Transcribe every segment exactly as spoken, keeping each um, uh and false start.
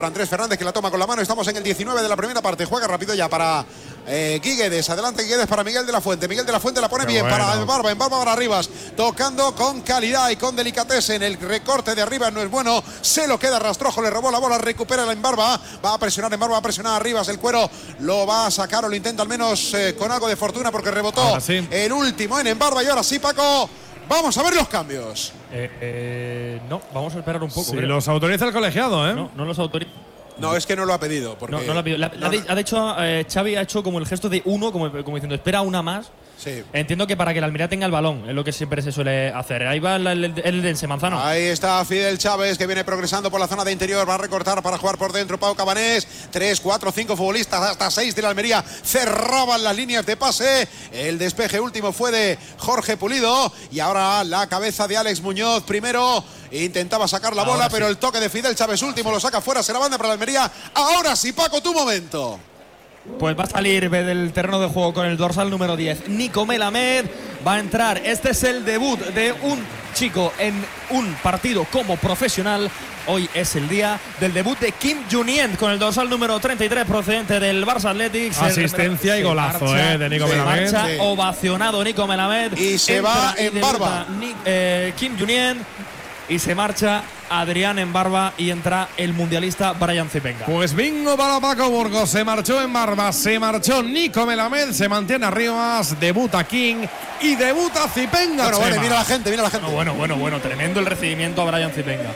Andrés Fernández, que la toma con la mano. Estamos en el diecinueve de la primera parte. Juega rápido ya para eh, Guiguedes. Adelante Guiguedes para Miguel de la Fuente. Miguel de la Fuente la pone Qué bien bueno. para Embarba. Embarba para Arribas. Tocando con calidad y con delicatez. El recorte de Arribas no es bueno. Se lo queda Rastrojo. Le robó la bola. Recupera la Embarba. Va a presionar Embarba. Va a presionar Arribas. El cuero lo va a sacar o lo intenta al menos eh, con algo de fortuna porque rebotó sí. el último en Embarba. Y ahora sí, Paco. Vamos a ver los cambios. Eh, eh, no, vamos a esperar un poco. Si los autoriza el colegiado, ¿eh? No, no los autoriza. No, es que no lo ha pedido. Porque no, no lo ha pedido. La, la, no, ha dicho, eh, Xavi ha hecho como el gesto de uno, como, como diciendo, espera una más. Sí. Entiendo que para que el Almería tenga el balón, es lo que siempre se suele hacer. Ahí va el, el, el, el Dense, Manzano. Ahí está Fidel Chávez, que viene progresando por la zona de interior. Va a recortar para jugar por dentro Pau Cabanés. Tres, cuatro, cinco futbolistas, hasta seis de la Almería. Cerraban las líneas de pase. El despeje último fue de Jorge Pulido. Y ahora la cabeza de Alex Muñoz. Primero intentaba sacar la ahora bola, sí. pero el toque de Fidel Chávez último lo saca fuera. Será banda para la Almería. Ahora sí, Paco, tu momento. Pues va a salir del terreno de juego con el dorsal número diez, Nico Melamed. Va a entrar. Este es el debut de un chico en un partido como profesional. Hoy es el día del debut de Kim Junien con el dorsal número treinta y tres procedente del Barça Athletics. Asistencia y golazo marcha, eh, de Nico Melamed. Marcha sí. ovacionado Nico Melamed. Y se Entra va en Barba. Ni, eh, Kim Junien. Y se marcha Adrián Embarba y entra el mundialista Brian Zipenga. Pues bingo para Paco Burgos. Se marchó Embarba, se marchó Nico Melamed, se mantiene arriba, debuta King y debuta Zipenga. Bueno, bueno, mira la gente, mira la gente. No, bueno, bueno, bueno, tremendo el recibimiento a Brian Zipenga.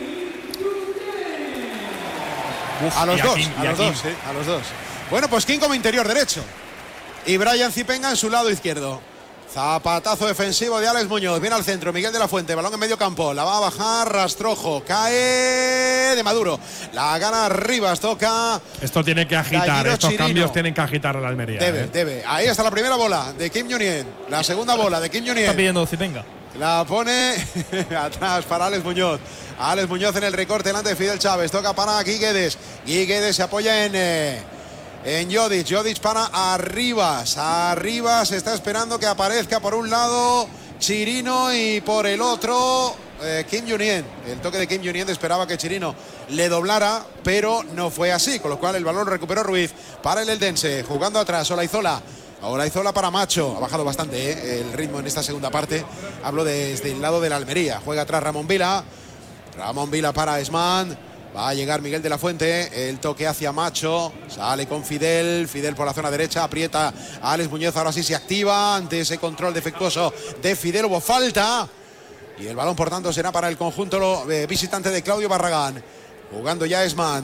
Uf, a los dos, Kim, a los dos, sí, a los dos. Bueno, pues King como interior derecho y Brian Zipenga en su lado izquierdo. Zapatazo defensivo de Alex Muñoz. Viene al centro Miguel de la Fuente. Balón en medio campo. La va a bajar Rastrojo. Cae de Maduro. La gana Rivas. Toca. Esto tiene que agitar. Galliro Estos Chirino. cambios tienen que agitar a la Almería. Debe, ¿eh? debe. Ahí está la primera bola de Kim Junien. La segunda bola de Kim Junien. Está pidiendo Zipenga. La pone atrás para Alex Muñoz. Alex Muñoz en el recorte delante de Fidel Chávez. Toca para Guiguedes. Guiguedes se apoya en. Eh, En Jodic, Jodic para Arribas. Arribas está esperando que aparezca por un lado Chirino y por el otro eh, Kim Junien. El toque de Kim Junien esperaba que Chirino le doblara, pero no fue así, con lo cual el balón recuperó Ruiz para el Eldense, jugando atrás Olaizola. Olaizola para Macho, ha bajado bastante eh, el ritmo en esta segunda parte. Hablo desde el lado de la Almería. Juega atrás Ramón Vila. Ramón Vila para Esman. Va a llegar Miguel de la Fuente, el toque hacia Macho, sale con Fidel, Fidel por la zona derecha, aprieta a Alex Muñoz, ahora sí se activa ante ese control defectuoso de Fidel, hubo falta y el balón por tanto será para el conjunto eh, visitante de Claudio Barragán, jugando ya Esman.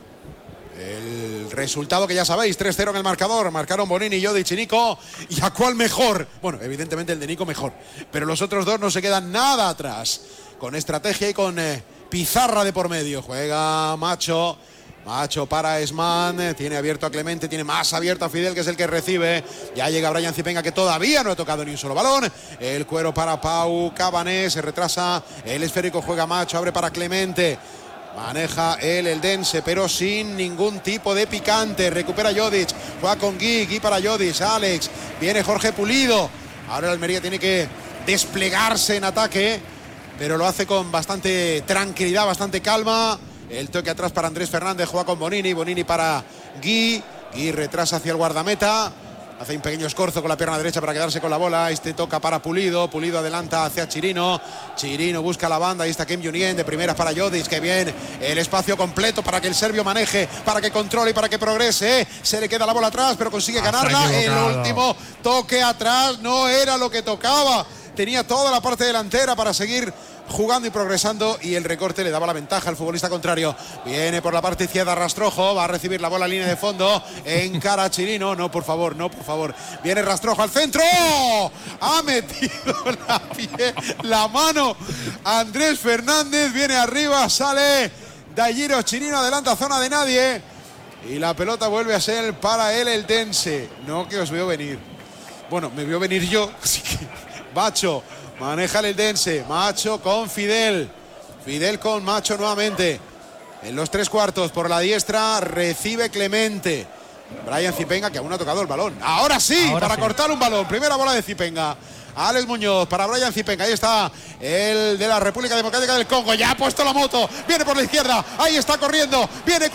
El resultado que ya sabéis, tres cero en el marcador, marcaron Bonini, Jodic y Nico, y a cuál mejor, bueno, evidentemente el de Nico mejor, pero los otros dos no se quedan nada atrás, con estrategia y con... Eh, pizarra de por medio, juega Macho, Macho para Esman, tiene abierto a Clemente, tiene más abierto a Fidel, que es el que recibe, ya llega Brian Zipenga, que todavía no ha tocado ni un solo balón, el cuero para Pau Cabanés, se retrasa, el esférico juega Macho, abre para Clemente, maneja el Eldense, pero sin ningún tipo de picante, recupera Jodic, juega con Gui, Gui para Jodic, Alex, viene Jorge Pulido, ahora el Almería tiene que desplegarse en ataque, pero lo hace con bastante tranquilidad, bastante calma. El toque atrás para Andrés Fernández, juega con Bonini, Bonini para Gui, Gui retrasa hacia el guardameta, hace un pequeño escorzo con la pierna derecha para quedarse con la bola, este toca para Pulido, Pulido adelanta hacia Chirino, Chirino busca la banda, ahí está Kim Junien, de primeras para Jodic, que bien, el espacio completo para que el serbio maneje, para que controle y para que progrese, se le queda la bola atrás, pero consigue ganarla, el último toque atrás no era lo que tocaba. Tenía toda la parte delantera para seguir jugando y progresando y el recorte le daba la ventaja al futbolista contrario. Viene por la parte izquierda Rastrojo, va a recibir la bola en línea de fondo, encara a Chirino, no por favor, no por favor. Viene Rastrojo al centro, ha metido la, pie, la mano Andrés Fernández, viene arriba, sale Galliro Chirino, adelanta zona de nadie y la pelota vuelve a ser para el Eldense. No que os veo venir. Bueno, me veo venir yo, así que... Macho, maneja el Eldense, Macho con Fidel, Fidel con Macho nuevamente, en los tres cuartos por la diestra recibe Clemente, Brian Zipenga, que aún no ha tocado el balón, ahora sí, ahora para sí. cortar un balón, primera bola de Zipenga, Alex Muñoz para Brian Zipenga. Ahí está el de la República Democrática del Congo. Ya ha puesto la moto. Viene por la izquierda. Ahí está corriendo. Viene